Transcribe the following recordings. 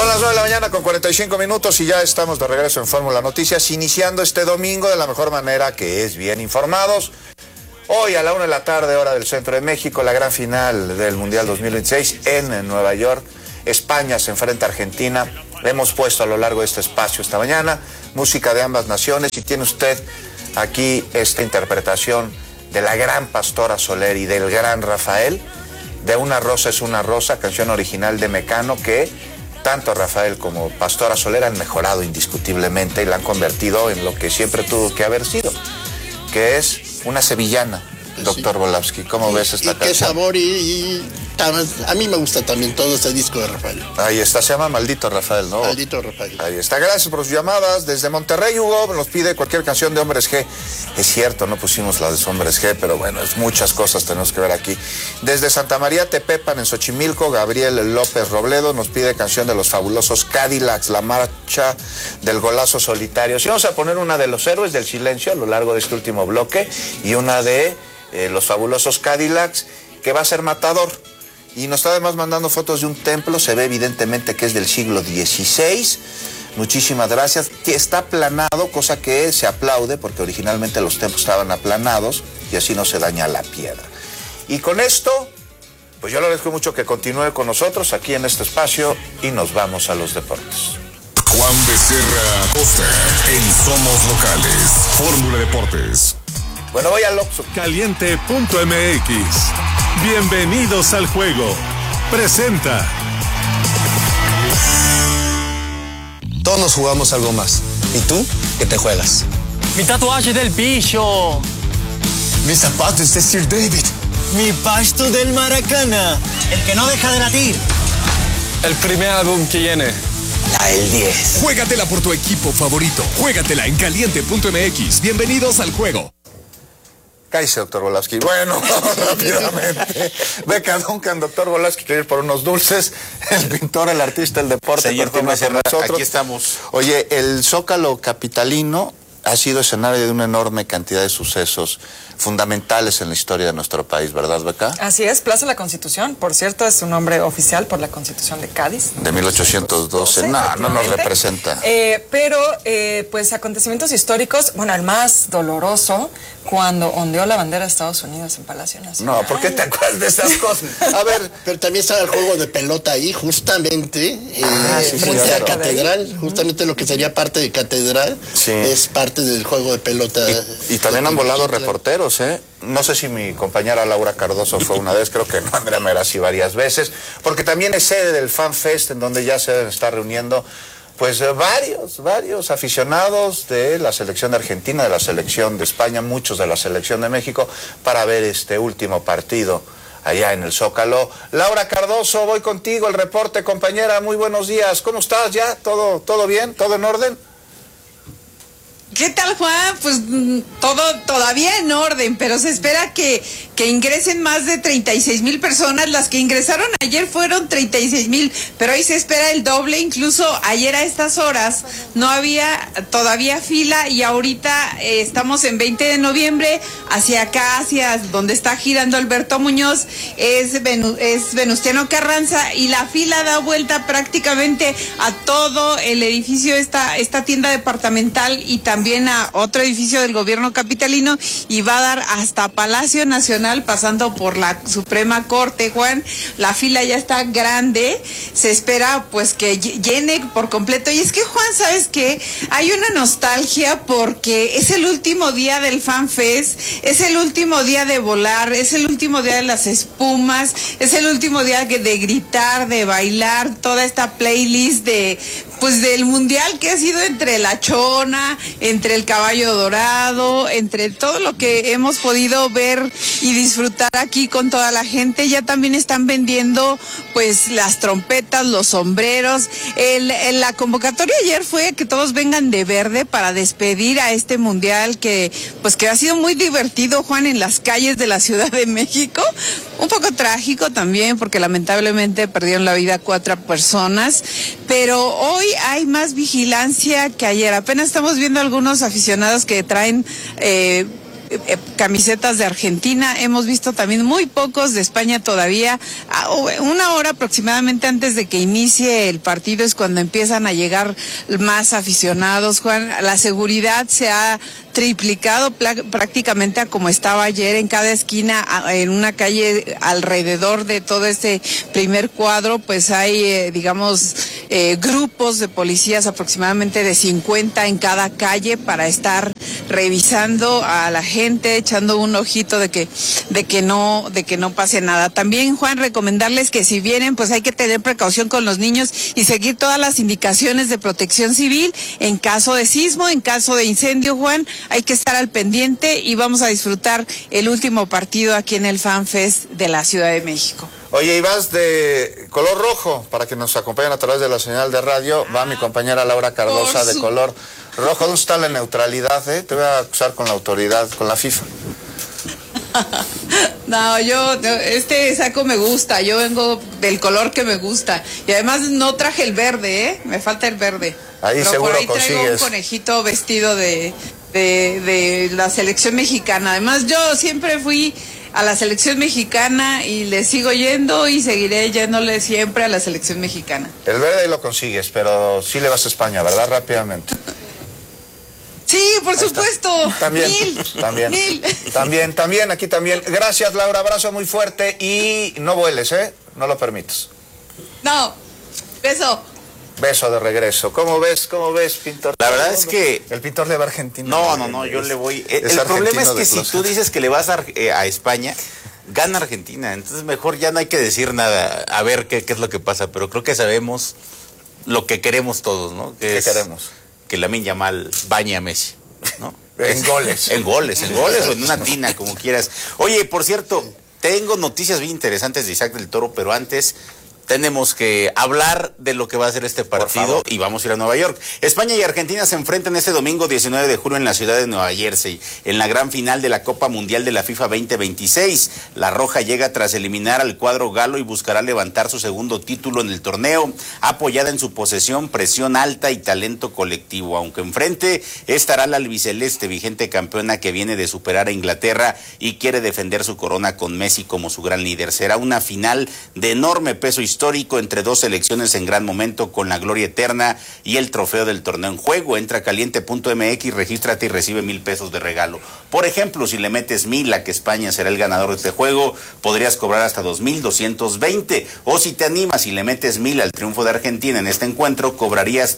Son las 9 de la mañana con 45 minutos y ya estamos de regreso en Fórmula Noticias, iniciando este domingo de la mejor manera, que es bien informados. Hoy a la 1 de la tarde, hora del centro de México, la gran final del Mundial 2026 en Nueva York. España se enfrenta a Argentina. Hemos puesto a lo largo de este espacio esta mañana música de ambas naciones y tiene usted aquí esta interpretación de la gran Pastora Soler y del gran Rafael, de Una rosa es una rosa, canción original de Mecano, que tanto Rafael como Pastora Soler han mejorado indiscutiblemente y la han convertido en lo que siempre tuvo que haber sido, que es una sevillana. Doctor Volavsky, ¿cómo ves esta canción? Qué sabor a mí me gusta también todo este disco de Rafael. Ahí está, se llama Maldito Rafael, ¿no? Maldito Rafael. Ahí está, gracias por sus llamadas. Desde Monterrey, Hugo nos pide cualquier canción de Hombres G. Es cierto, no pusimos la de Hombres G, pero bueno, es muchas cosas tenemos que ver aquí. Desde Santa María Tepepan, en Xochimilco, Gabriel López Robledo nos pide canción de los fabulosos Cadillacs, La marcha del golazo solitario. Sí, vamos a poner una de Los Héroes del Silencio a lo largo de este último bloque y una de los fabulosos Cadillacs, que va a ser Matador. Y nos está además mandando fotos de un templo, se ve evidentemente que es del siglo XVI. Muchísimas gracias. Que está aplanado, cosa que se aplaude, porque originalmente los templos estaban aplanados y así no se daña la piedra. Y con esto, pues yo le agradezco mucho que continúe con nosotros aquí en este espacio y nos vamos a los deportes. Juan Becerra Costa en Somos Locales, Fórmula Deportes. Bueno, voy al Oxxo. Caliente.mx. Bienvenidos al juego. Presenta. Todos nos jugamos algo más. ¿Y tú? ¿Qué te juegas? Mi tatuaje del bicho. Mis zapatos de Sir David. Mi pasto del Maracana. El que no deja de latir. El primer álbum que viene. La del 10. Juégatela por tu equipo favorito. Juégatela en Caliente.mx. Bienvenidos al juego. Cállese, doctor Volavsky. Bueno, rápidamente. Beca Duncan, doctor Volavsky, quiere ir por unos dulces. El pintor, el artista, el deporte. Señor continúa con nosotros. aquí estamos. Oye, el Zócalo capitalino ha sido escenario de una enorme cantidad de sucesos fundamentales en la historia de nuestro país, ¿verdad, Beca? Así es, Plaza de la Constitución, por cierto, es un nombre oficial por la Constitución de Cádiz. De 1812, no nos representa. Pero, pues, acontecimientos históricos, bueno, el más doloroso, cuando ondeó la bandera de Estados Unidos en Palacio Nacional. No, ¿por qué te acuerdas de esas cosas? A ver, pero también estaba el juego de pelota ahí, justamente, frente a la catedral, justamente lo que sería parte de catedral, sí, es parte del juego de pelota. Y también han volado reporteros, ¿eh? No sé si mi compañera Laura Cardoso fue una vez, creo que no, Andrea Merazzi varias veces, porque también es sede del Fan Fest, en donde ya se deben estar reuniendo pues varios aficionados de la selección de Argentina, de la selección de España, muchos de la selección de México, para ver este último partido allá en el Zócalo. Laura Cardoso, voy contigo, el reporte, compañera, muy buenos días. ¿Cómo estás ya? ¿Todo bien? ¿Todo en orden? ¿Qué tal, Juan? Pues todo todavía en orden, pero se espera que ingresen más de 36,000 personas. Las que ingresaron ayer fueron 36,000, pero hoy se espera el doble. Incluso ayer a estas horas no había todavía fila y ahorita estamos en 20 de noviembre, hacia acá, hacia donde está girando Alberto Muñoz, es Venustiano Carranza, y la fila da vuelta prácticamente a todo el edificio, esta tienda departamental, y también a otro edificio del gobierno capitalino, y va a dar hasta Palacio Nacional, pasando por la Suprema Corte. Juan, la fila ya está grande, se espera pues que llene por completo. Y es que, Juan, ¿sabes qué? Hay una nostalgia porque es el último día del Fan Fest, es el último día de volar, es el último día de las espumas, es el último día de gritar, de bailar, toda esta playlist del mundial que ha sido entre la chona, entre el caballo dorado, entre todo lo que hemos podido ver y disfrutar aquí con toda la gente. Ya también están vendiendo pues las trompetas, los sombreros. La convocatoria ayer fue que todos vengan de verde para despedir a este mundial que ha sido muy divertido, Juan, en las calles de la Ciudad de México. Un poco trágico también, porque lamentablemente perdieron la vida 4 personas, pero hoy hay más vigilancia que ayer. Apenas estamos viendo algunos aficionados que traen camisetas de Argentina, hemos visto también muy pocos de España todavía. Una hora aproximadamente antes de que inicie el partido es cuando empiezan a llegar más aficionados, Juan. La seguridad se ha triplicado prácticamente a como estaba ayer en cada esquina, en una calle alrededor de todo este primer cuadro, pues hay, grupos de policías aproximadamente de 50 en cada calle para estar revisando a la gente, echando un ojito de que no pase nada. También, Juan, recomendarles que si vienen, pues hay que tener precaución con los niños y seguir todas las indicaciones de protección civil en caso de sismo, en caso de incendio, Juan. Hay que estar al pendiente y vamos a disfrutar el último partido aquí en el Fan Fest de la Ciudad de México. Oye, y vas de color rojo, para que nos acompañen a través de la señal de radio. Va mi compañera Laura Cardosa de color rojo. ¿Dónde está la neutralidad? Te voy a acusar con la autoridad, con la FIFA. No, este saco me gusta, yo vengo del color que me gusta. Y además no traje el verde, me falta el verde. Ahí pero seguro por ahí consigues. Traigo un conejito vestido de la selección mexicana. Además yo siempre fui a la selección mexicana y le sigo yendo y seguiré yéndole siempre a la selección mexicana. El verde ahí lo consigues, pero sí le vas a España, ¿verdad? Rápidamente. Sí, por supuesto. También, también, aquí también. Gracias, Laura, abrazo muy fuerte y no vueles, no lo permitas. No, beso. Beso de regreso. ¿Cómo ves, pintor? La verdad es que... El pintor le va a Argentina. No, yo le voy... El problema es que si tú dices que le vas a España, gana Argentina. Entonces mejor ya no hay que decir nada, a ver qué es lo que pasa. Pero creo que sabemos lo que queremos todos, ¿no? ¿Qué queremos? Que Lamine Yamal bañe a Messi, ¿no? En goles. En goles o en una tina, como quieras. Oye, por cierto, tengo noticias bien interesantes de Isaac del Toro, pero antes... tenemos que hablar de lo que va a ser este partido y vamos a ir a Nueva York. España y Argentina se enfrentan este domingo 19 de julio en la ciudad de Nueva Jersey, en la gran final de la Copa Mundial de la FIFA 2026. La Roja llega tras eliminar al cuadro galo y buscará levantar su segundo título en el torneo, apoyada en su posesión, presión alta y talento colectivo. Aunque enfrente estará la albiceleste, vigente campeona que viene de superar a Inglaterra y quiere defender su corona con Messi como su gran líder. Será una final de enorme peso histórico entre dos selecciones en gran momento, con la gloria eterna y el trofeo del torneo en juego. Entra a caliente.mx, regístrate y recibe $1,000 de regalo. Por ejemplo, si le metes 1,000 a que España será el ganador de este juego, podrías cobrar hasta 2,220. O si te animas y le metes 1,000 al triunfo de Argentina en este encuentro, cobrarías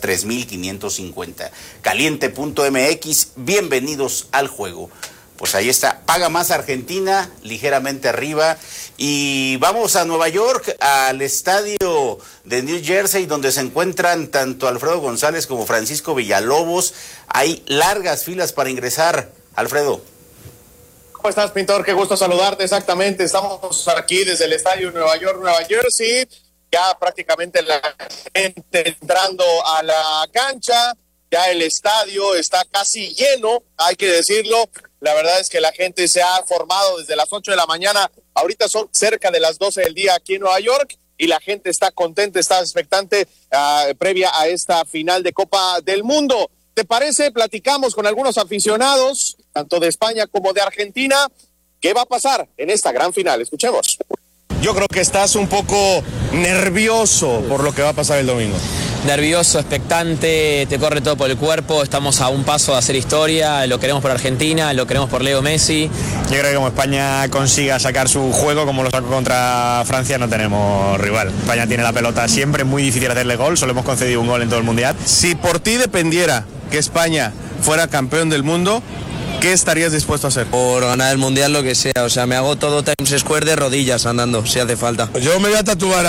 3,550. Caliente.mx, bienvenidos al juego. Pues ahí está, paga más Argentina, ligeramente arriba. Y vamos a Nueva York, al estadio de New Jersey, donde se encuentran tanto Alfredo González como Francisco Villalobos. Hay largas filas para ingresar. Alfredo. ¿Cómo estás, pintor? Qué gusto saludarte. Exactamente, estamos aquí desde el estadio Nueva York, Nueva Jersey. Ya prácticamente la gente entrando a la cancha. Ya el estadio está casi lleno, hay que decirlo. La verdad es que la gente se ha formado desde las 8 de la mañana. Ahorita son cerca de las 12 del día aquí en Nueva York y la gente está contenta, está expectante previa a esta final de Copa del Mundo. ¿Te parece? Platicamos con algunos aficionados, tanto de España como de Argentina. ¿Qué va a pasar en esta gran final? Escuchemos. Yo creo que estás un poco nervioso por lo que va a pasar el domingo. Nervioso, expectante, te corre todo por el cuerpo, estamos a un paso de hacer historia, lo queremos por Argentina, lo queremos por Leo Messi. Yo creo que como España consiga sacar su juego como lo sacó contra Francia, no tenemos rival. España tiene la pelota siempre, es muy difícil hacerle gol, solo hemos concedido un gol en todo el Mundial. Si por ti dependiera que España fuera campeón del mundo, ¿qué estarías dispuesto a hacer? Por ganar el Mundial, lo que sea. O sea, me hago todo Times Square de rodillas andando, si hace falta. Yo me voy a tatuar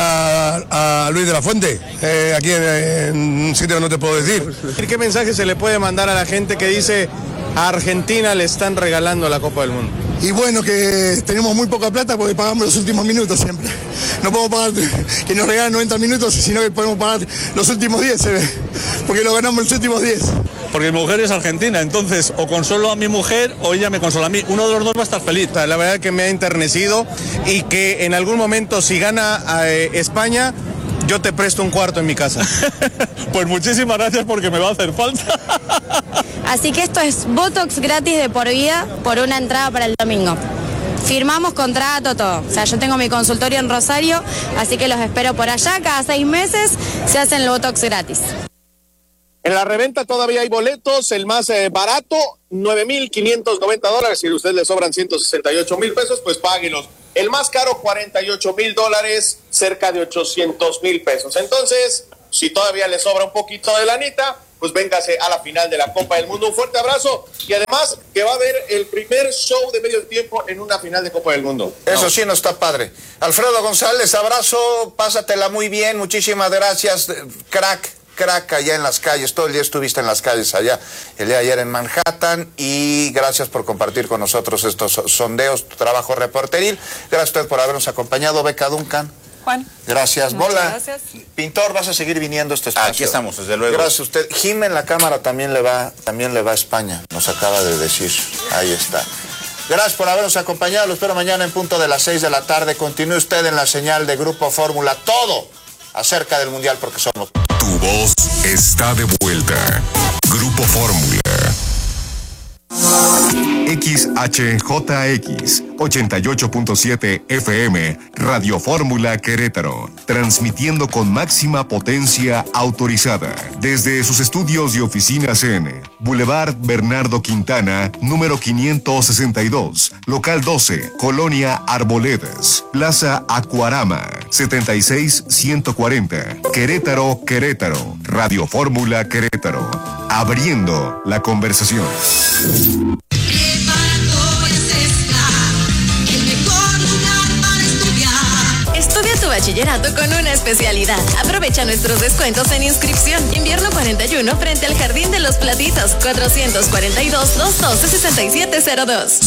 a Luis de la Fuente, aquí en un sitio que no te puedo decir. ¿Qué mensaje se le puede mandar a la gente que dice a Argentina le están regalando la Copa del Mundo? Y bueno, que tenemos muy poca plata porque pagamos los últimos minutos siempre. No podemos pagar que nos regalen 90 minutos, sino que podemos pagar los últimos 10, porque lo ganamos los últimos 10. Porque mi mujer es argentina, entonces o consolo a mi mujer o ella me consola a mí. Uno de los dos va a estar feliz. La verdad que me ha enternecido y que en algún momento, si gana España, Yo te presto un cuarto en mi casa. Pues muchísimas gracias porque me va a hacer falta. Así que esto es Botox gratis de por vida por una entrada para el domingo. Firmamos contrato, todo. O sea, yo tengo mi consultorio en Rosario, así que los espero por allá. Cada 6 meses se hacen el Botox gratis. En la reventa todavía hay boletos, el más barato, $9,590. Si a usted le sobran $168,000, pues páguelos. El más caro, $48,000, cerca de $800,000. Entonces, si todavía le sobra un poquito de lanita, pues véngase a la final de la Copa del Mundo. Un fuerte abrazo y además que va a haber el primer show de medio tiempo en una final de Copa del Mundo. Eso sí, no está padre. Alfredo González, abrazo, pásatela muy bien, muchísimas gracias, crack allá en las calles, todo el día estuviste en las calles allá, el día de ayer en Manhattan, y gracias por compartir con nosotros estos sondeos, tu trabajo reporteril. Gracias a usted por habernos acompañado, Beca Duncan. Juan. Gracias, Muchas Bola. Gracias. Pintor, vas a seguir viniendo a este espacio. Aquí estamos, desde luego. Gracias a usted. Jim en la cámara también le va a España, nos acaba de decir. Ahí está. Gracias por habernos acompañado, lo espero mañana en punto de las 6 de la tarde. Continúe usted en la señal de Grupo Fórmula, todo acerca del Mundial porque somos. Tu voz está de vuelta. Grupo Fórmula. XHJX 88.7 FM Radio Fórmula Querétaro, transmitiendo con máxima potencia autorizada desde sus estudios y oficinas en Boulevard Bernardo Quintana, número 562, local 12, Colonia Arboledas, Plaza Acuarama, 76140, Querétaro, Radio Fórmula Querétaro, abriendo la conversación. Estudia tu bachillerato con una especialidad. Aprovecha nuestros descuentos en inscripción. Invierno 41 frente al Jardín de los Platitos, 442-212-6702.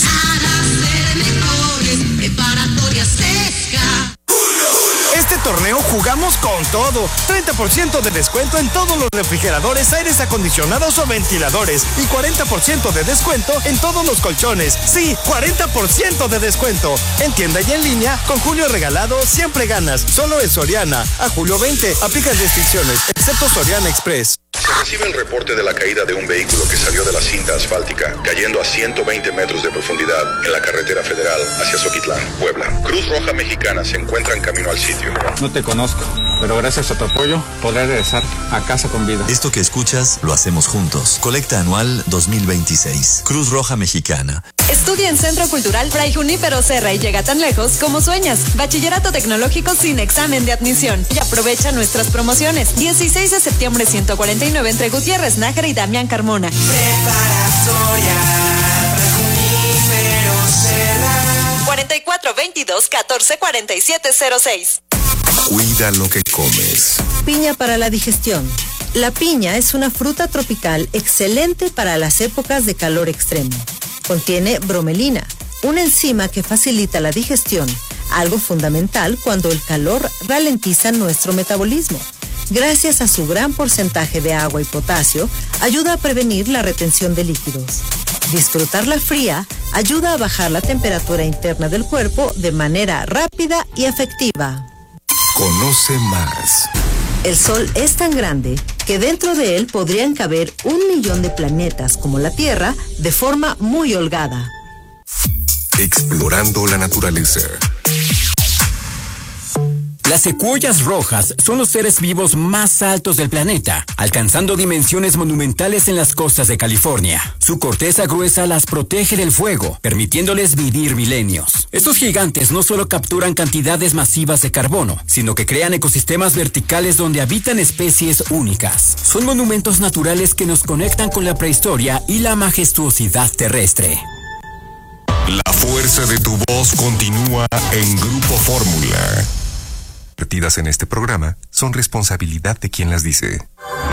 Este torneo jugamos con todo. 30% de descuento en todos los refrigeradores, aires acondicionados o ventiladores. Y 40% de descuento en todos los colchones. Sí, 40% de descuento. En tienda y en línea, con Julio Regalado siempre ganas. Solo en Soriana. A julio 20. Aplican restricciones, excepto Soriana Express. Se recibe el reporte de la caída de un vehículo que salió de la cinta asfáltica, cayendo a 120 metros de profundidad en la carretera federal hacia Zoquitlán, Puebla. Cruz Roja Mexicana se encuentra en camino al sitio. No te conozco, pero gracias a tu apoyo podré regresar a casa con vida. Esto que escuchas lo hacemos juntos. Colecta anual 2026. Cruz Roja Mexicana. Estudia en Centro Cultural Fray Junípero Serra y llega tan lejos como sueñas. Bachillerato tecnológico sin examen de admisión. Y aprovecha nuestras promociones. 16 de septiembre 149 entre Gutiérrez Nájera y Damián Carmona. Preparatoria Fray Junípero Serra. 4422-144706. Cuida lo que comes. Piña para la digestión. La piña es una fruta tropical excelente para las épocas de calor extremo. Contiene bromelina, una enzima que facilita la digestión, algo fundamental cuando el calor ralentiza nuestro metabolismo. Gracias a su gran porcentaje de agua y potasio, ayuda a prevenir la retención de líquidos. Disfrutarla fría ayuda a bajar la temperatura interna del cuerpo de manera rápida y efectiva. Conoce más. El Sol es tan grande que dentro de él podrían caber 1 millón de planetas como la Tierra de forma muy holgada. Explorando la naturaleza. Las secuoyas rojas son los seres vivos más altos del planeta, alcanzando dimensiones monumentales en las costas de California. Su corteza gruesa las protege del fuego, permitiéndoles vivir milenios. Estos gigantes no solo capturan cantidades masivas de carbono, sino que crean ecosistemas verticales donde habitan especies únicas. Son monumentos naturales que nos conectan con la prehistoria y la majestuosidad terrestre. La fuerza de tu voz continúa en Grupo Fórmula. Vertidas en este programa son responsabilidad de quien las dice.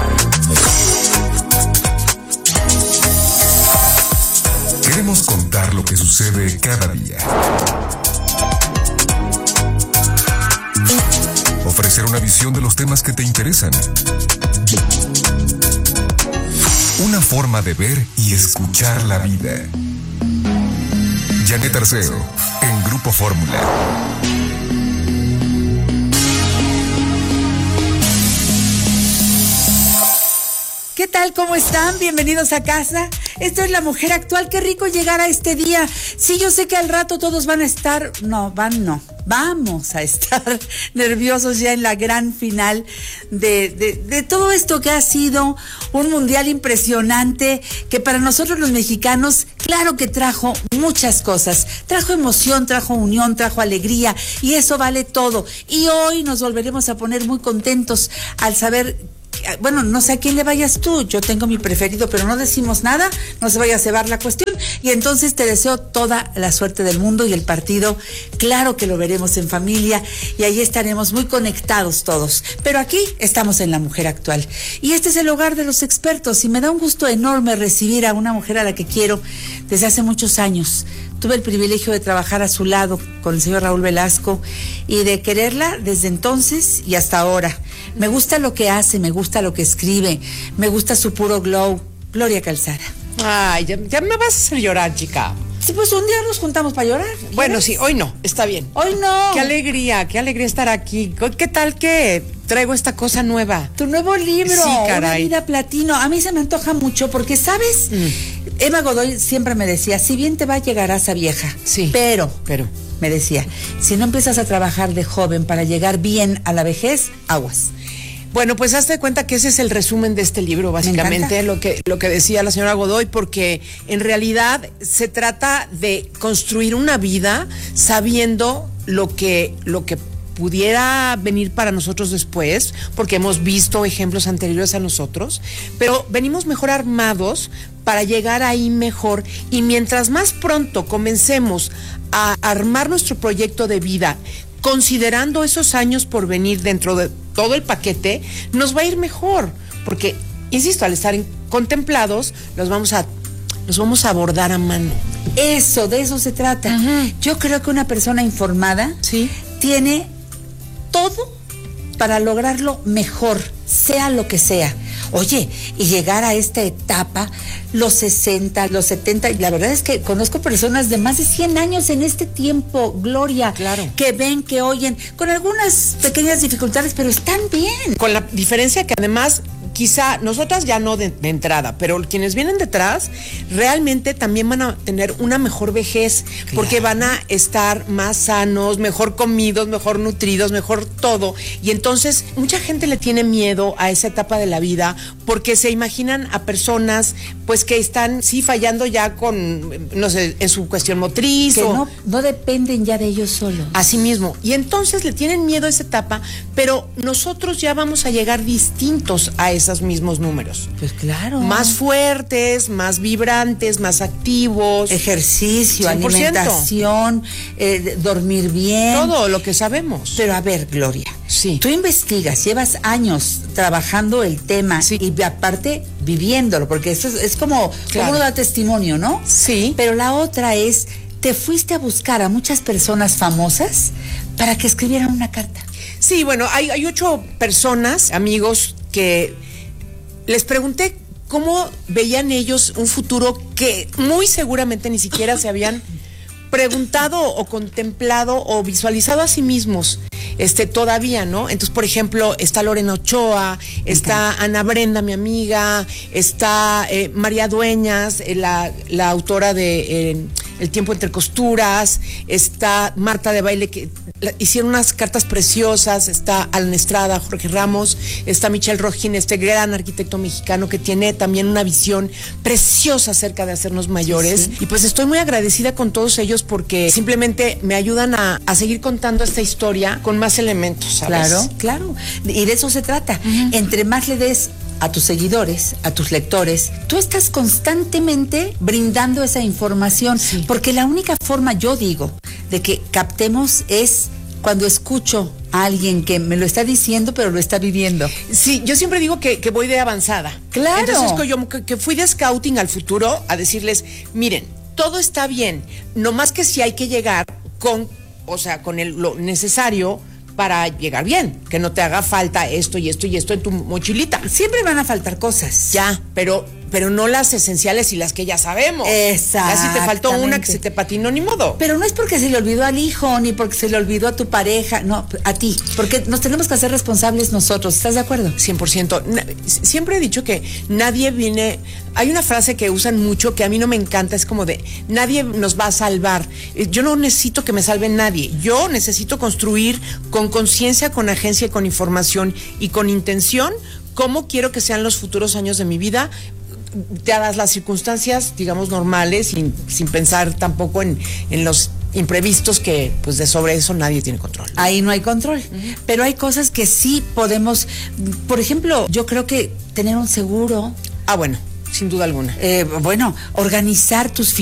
Queremos contar lo que sucede cada día. Ofrecer una visión de los temas que te interesan. Una forma de ver y escuchar la vida. Janet Arceo, en Grupo Fórmula. ¿Qué tal? ¿Cómo están? Bienvenidos a casa. Esto es La Mujer Actual. Qué rico llegar a este día. Sí, yo sé que al rato todos van a estar... No. Vamos a estar nerviosos ya en la gran final de todo esto que ha sido un mundial impresionante, que para nosotros los mexicanos, claro que trajo muchas cosas. Trajo emoción, trajo unión, trajo alegría, y eso vale todo. Y hoy nos volveremos a poner muy contentos al saber... Bueno, no sé a quién le vayas tú, yo tengo mi preferido, pero no decimos nada, no se vaya a cebar la cuestión, y entonces te deseo toda la suerte del mundo, y el partido, claro que lo veremos en familia, y ahí estaremos muy conectados todos, pero aquí estamos en La Mujer Actual, y este es el hogar de los expertos, y me da un gusto enorme recibir a una mujer a la que quiero desde hace muchos años. Tuve el privilegio de trabajar a su lado con el señor Raúl Velasco y de quererla desde entonces y hasta ahora. Me gusta lo que hace, me gusta lo que escribe, me gusta su puro glow. Gloria Calzada. Ay, ya me vas a hacer llorar, chica. Sí, pues un día nos juntamos para llorar. Bueno, sí, hoy no, está bien. Hoy no. Qué alegría estar aquí. ¿Qué tal que traigo esta cosa nueva? Tu nuevo libro, sí, caray. Una vida platino. A mí se me antoja mucho porque, ¿sabes? Emma Godoy siempre me decía, si bien te va, llegarás a vieja. Sí. Pero, me decía, si no empiezas a trabajar de joven para llegar bien a la vejez, aguas. Bueno, pues hazte cuenta que ese es el resumen de este libro, básicamente, lo que decía la señora Godoy, porque en realidad se trata de construir una vida sabiendo lo que pudiera venir para nosotros después, porque hemos visto ejemplos anteriores a nosotros, pero venimos mejor armados para llegar ahí mejor, y mientras más pronto comencemos a armar nuestro proyecto de vida, considerando esos años por venir dentro de todo el paquete, nos va a ir mejor, porque, insisto, al estar contemplados, los vamos a abordar a mano. Eso, de eso se trata. Uh-huh. Yo creo que una persona informada tiene todo para lograrlo mejor, sea lo que sea. Oye, y llegar a esta etapa, los 60, los 70, la verdad es que conozco personas de más de 100 años en este tiempo, Gloria, claro, que ven, que oyen, con algunas pequeñas dificultades, pero están bien. Con la diferencia que además, quizá nosotras ya no de entrada, pero quienes vienen detrás realmente también van a tener una mejor vejez, claro, porque van a estar más sanos, mejor comidos, mejor nutridos, mejor todo. Y entonces mucha gente le tiene miedo a esa etapa de la vida porque se imaginan a personas pues que están fallando ya con, no sé, en su cuestión motriz. Que no dependen ya de ellos solos. Así mismo. Y entonces le tienen miedo a esa etapa, pero nosotros ya vamos a llegar distintos a esos mismos números. Pues claro. Más fuertes, más vibrantes, más activos. Ejercicio, 100%. Alimentación, dormir bien. Todo lo que sabemos. Pero a ver, Gloria. Sí. Tú investigas, llevas años trabajando el tema y aparte viviéndolo, porque eso es como uno da testimonio, ¿no? Sí. Pero la otra es, te fuiste a buscar a muchas personas famosas para que escribieran una carta. Sí, bueno, hay 8 personas, amigos, que les pregunté cómo veían ellos un futuro que muy seguramente ni siquiera se habían preguntado o contemplado o visualizado a sí mismos todavía, ¿no? Entonces, por ejemplo, está Lorena Ochoa, está Ana Brenda, mi amiga, está María Dueñas, la autora de El tiempo entre costuras, está Marta de Baile, que hicieron unas cartas preciosas, está Alan Estrada, Jorge Ramos, está Michelle Rojín, este gran arquitecto mexicano que tiene también una visión preciosa acerca de hacernos mayores. Sí. Y pues estoy muy agradecida con todos ellos porque simplemente me ayudan a seguir contando esta historia con más elementos, ¿sabes? Claro. Y de eso se trata. Uh-huh. Entre más le des a tus seguidores, a tus lectores, tú estás constantemente brindando esa información, porque la única forma, yo digo, de que captemos es cuando escucho a alguien que me lo está diciendo, pero lo está viviendo. Sí, yo siempre digo que voy de avanzada. Claro. Entonces, yo que fui de scouting al futuro a decirles, miren, todo está bien, no más que si hay que llegar con lo necesario para llegar bien, que no te haga falta esto y esto y esto en tu mochilita. Siempre van a faltar cosas. Ya, pero pero no las esenciales y las que ya sabemos. Exacto. Ya si te faltó una que se te patinó, ni modo. Pero no es porque se le olvidó al hijo, ni porque se le olvidó a tu pareja, no, a ti. Porque nos tenemos que hacer responsables nosotros. ¿Estás de acuerdo? 100%. Siempre he dicho que nadie viene... Hay una frase que usan mucho que a mí no me encanta, es como de, nadie nos va a salvar. Yo no necesito que me salve nadie. Yo necesito construir con conciencia, con agencia, con información y con intención cómo quiero que sean los futuros años de mi vida, dadas las circunstancias, digamos, normales, sin pensar tampoco en los imprevistos que, pues, de sobre eso nadie tiene control. Ahí no hay control. Pero hay cosas que sí podemos, por ejemplo, yo creo que tener un seguro. Bueno, sin duda alguna. Organizar tus